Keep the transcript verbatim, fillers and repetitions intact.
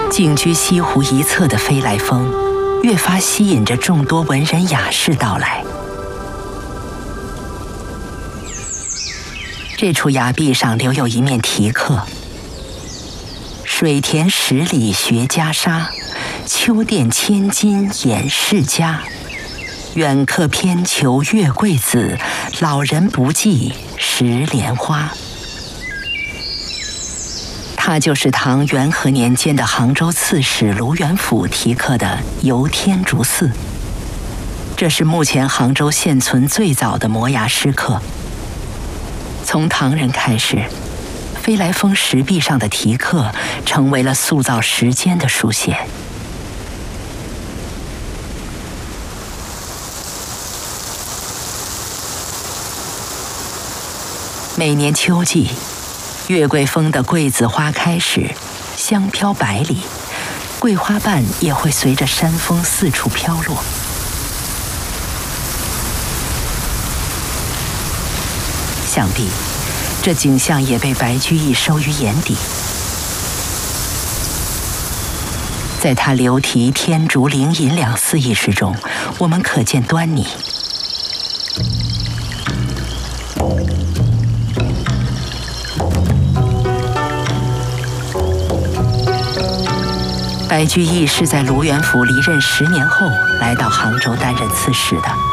静居西湖一侧的飞来峰，越发吸引着众多文人雅士到来。这处崖壁上留有一面题刻：水田十里学家沙，秋殿千金掩世家。远客偏求月桂子，老人不计十莲花。它就是唐元和年间的杭州刺史卢元甫题刻的游天竺寺。这是目前杭州现存最早的摩崖石刻。从唐人开始，飞来峰石壁上的题刻成为了塑造时间的书写。每年秋季，月桂峰的桂子花开时，香飘百里，桂花瓣也会随着山风四处飘落。想必这景象也被白居易收于眼底。在他流题天竺灵隐两寺一诗中，我们可见端倪。白居易是在卢元甫离任十年后来到杭州担任刺史的。